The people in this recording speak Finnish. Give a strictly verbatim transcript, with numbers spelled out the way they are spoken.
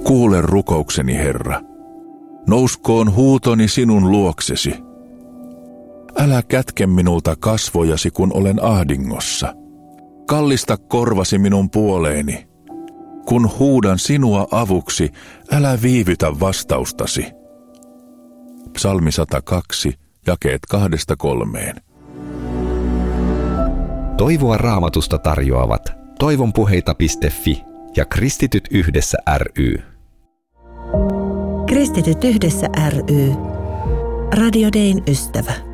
Kuule rukoukseni, Herra. Nouskoon huutoni sinun luoksesi. Älä kätke minulta kasvojasi, kun olen ahdingossa. Kallista korvasi minun puoleeni. Kun huudan sinua avuksi, älä viivytä vastaustasi. Psalmi sata kaksi, jakeet kahdesta kolmeen. Toivoa Raamatusta tarjoavat toivonpuheita piste fi ja Kristityt yhdessä ry. Kristityt yhdessä ry. Radio Dayn ystävä.